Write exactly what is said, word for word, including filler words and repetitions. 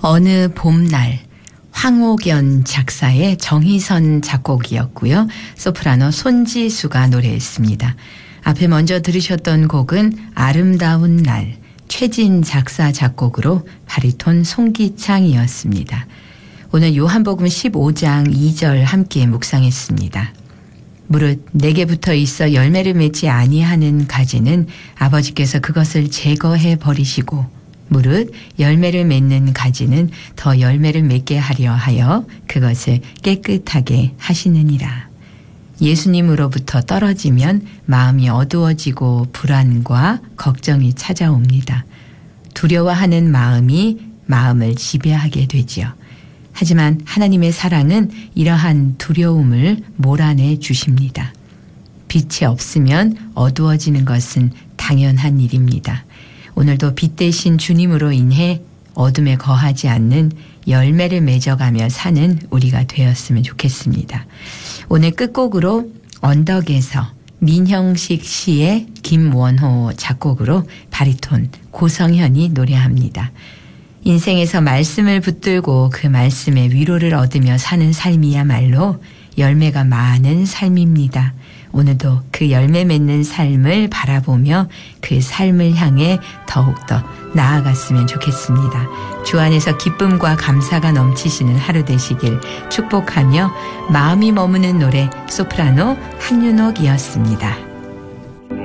어느 봄날, 황옥연 작사의 정희선 작곡이었고요. 소프라노 손지수가 노래했습니다. 앞에 먼저 들으셨던 곡은 아름다운 날, 최진 작사 작곡으로 바리톤 송기창이었습니다. 오늘 요한복음 십오 장 이 절 함께 묵상했습니다. 무릇 내게 붙어 있어 열매를 맺지 아니하는 가지는 아버지께서 그것을 제거해 버리시고 무릇 열매를 맺는 가지는 더 열매를 맺게 하려 하여 그것을 깨끗하게 하시느니라. 예수님으로부터 떨어지면 마음이 어두워지고 불안과 걱정이 찾아옵니다. 두려워하는 마음이 마음을 지배하게 되지요. 하지만 하나님의 사랑은 이러한 두려움을 몰아내 주십니다. 빛이 없으면 어두워지는 것은 당연한 일입니다. 오늘도 빛 대신 주님으로 인해 어둠에 거하지 않는 열매를 맺어가며 사는 우리가 되었으면 좋겠습니다. 오늘 끝곡으로 언덕에서 민형식 시의 김원호 작곡으로 바리톤 고성현이 노래합니다. 인생에서 말씀을 붙들고 그 말씀의 위로를 얻으며 사는 삶이야말로 열매가 많은 삶입니다. 오늘도 그 열매 맺는 삶을 바라보며 그 삶을 향해 더욱더 나아갔으면 좋겠습니다. 주 안에서 기쁨과 감사가 넘치시는 하루 되시길 축복하며 마음이 머무는 노래 소프라노 한윤옥이었습니다.